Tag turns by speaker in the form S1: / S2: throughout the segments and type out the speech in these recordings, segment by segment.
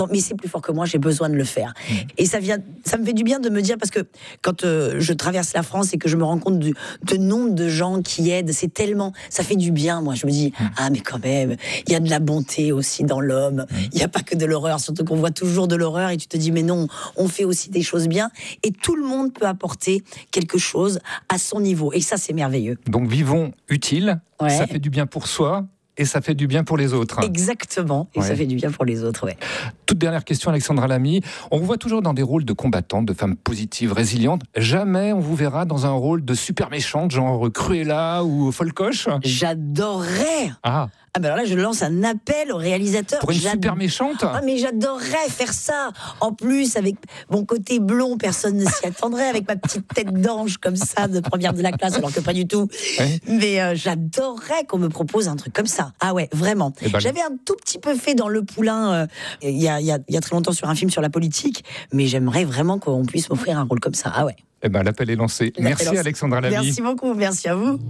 S1: Non, mais c'est plus fort que moi, j'ai besoin de le faire. Et ça me fait du bien de me dire, parce que quand je traverse la France et que je me rends compte de nombre de gens qui aident, ça fait du bien. Moi, je me dis, mais quand même, il y a de la bonté aussi dans l'homme. Il n'y a pas que de l'horreur, surtout qu'on voit toujours de l'horreur et tu te dis, mais non, on fait aussi des choses bien. Et tout le monde peut apporter quelque chose à son niveau. Et ça, c'est merveilleux.
S2: Donc, vivons utile, ça fait du bien pour soi. Et ça fait du bien pour les autres.
S1: Exactement, et ça fait du bien pour les autres,
S2: Toute dernière question, Alexandra Lamy. On vous voit toujours dans des rôles de combattantes, de femmes positives, résilientes. Jamais on vous verra dans un rôle de super méchante, genre Cruella ou Folcoche.
S1: J'adorerais. Ben alors là, je lance un appel aux réalisateurs.
S2: Pour une super méchante.
S1: Mais j'adorerais faire ça. En plus, avec mon côté blond, personne ne s'y attendrait, avec ma petite tête d'ange comme ça, de première de la classe, alors que pas du tout. Mais j'adorerais qu'on me propose un truc comme ça. Ah ouais, vraiment. J'avais un tout petit peu fait dans Le Poulain, il y a très longtemps, sur un film sur la politique, mais j'aimerais vraiment qu'on puisse m'offrir un rôle comme ça. Ah ouais.
S2: L'appel est lancé. Merci Alexandra Lamy.
S1: Merci beaucoup, merci à vous.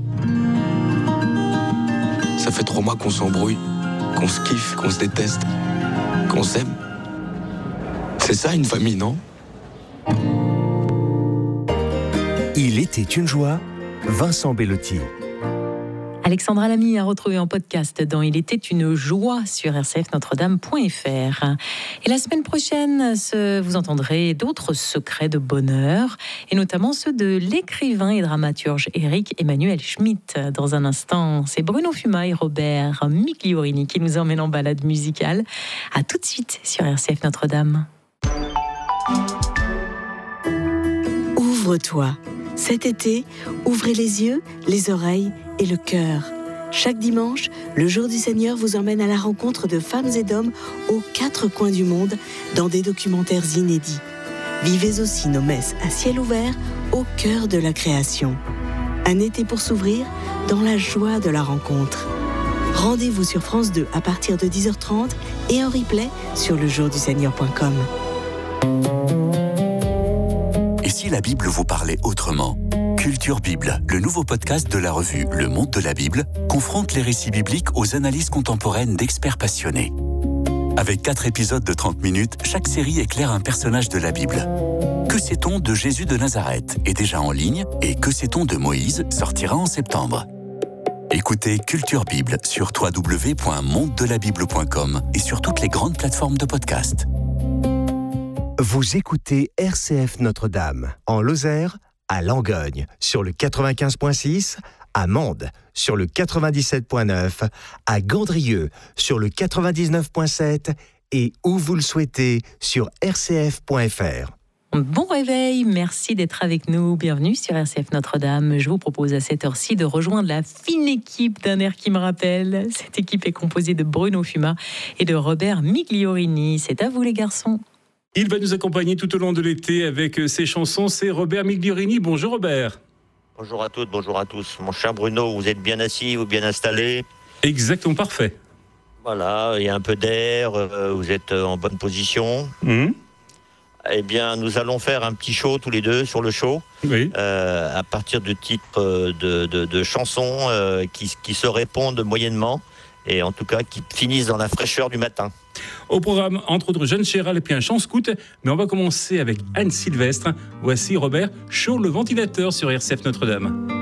S3: Ça fait 3 mois qu'on s'embrouille, qu'on se kiffe, qu'on se déteste, qu'on s'aime. C'est ça une famille, non ?
S4: Il était une joie, Vincent Bellotti.
S5: Alexandra Lamy a retrouvé en podcast dans Il était une joie sur rcfnotredame.fr. Et la semaine prochaine, vous entendrez d'autres secrets de bonheur, et notamment ceux de l'écrivain et dramaturge Éric Emmanuel Schmitt. Dans un instant, c'est Bruno Fuma et Robert Migliorini qui nous emmènent en balade musicale. À tout de suite sur RCF Notre-Dame.
S6: Ouvre-toi. Cet été, ouvrez les yeux, les oreilles et le cœur. Chaque dimanche, le Jour du Seigneur vous emmène à la rencontre de femmes et d'hommes aux 4 coins du monde dans des documentaires inédits. Vivez aussi nos messes à ciel ouvert au cœur de la création. Un été pour s'ouvrir dans la joie de la rencontre. Rendez-vous sur France 2 à partir de 10h30 et en replay sur lejourduseigneur.com.
S4: Et si la Bible vous parlait autrement ? Culture Bible, le nouveau podcast de la revue Le Monde de la Bible, confronte les récits bibliques aux analyses contemporaines d'experts passionnés. Avec 4 épisodes de 30 minutes, chaque série éclaire un personnage de la Bible. Que sait-on de Jésus de Nazareth est déjà en ligne, et Que sait-on de Moïse sortira en septembre. Écoutez Culture Bible sur www.mondelabible.com et sur toutes les grandes plateformes de podcast.
S7: Vous écoutez RCF Notre-Dame, en Lozère, à Langogne, sur le 95.6, à Mende, sur le 97.9, à Gandrieux, sur le 99.7 et où vous le souhaitez, sur rcf.fr.
S5: Bon réveil, merci d'être avec nous. Bienvenue sur RCF Notre-Dame. Je vous propose à cette heure-ci de rejoindre la fine équipe d'un air qui me rappelle. Cette équipe est composée de Bruno Fuma et de Robert Migliorini. C'est à vous les garçons.
S8: Il va nous accompagner tout au long de l'été avec ses chansons. C'est Robert Migliorini. Bonjour Robert.
S9: Bonjour à toutes, bonjour à tous. Mon cher Bruno, vous êtes bien assis, vous bien installé ?
S8: Exactement, parfait.
S9: Voilà, il y a un peu d'air, vous êtes en bonne position. Eh bien, nous allons faire un petit show tous les deux sur le show. À partir de titres de chansons qui se répondent moyennement. Et en tout cas, qui finissent dans la fraîcheur du matin.
S8: Au programme, entre autres, Jeanne Chéral et puis un chant scout. Mais on va commencer avec Anne Sylvestre. Voici Robert, chaud le ventilateur sur RCF Notre-Dame.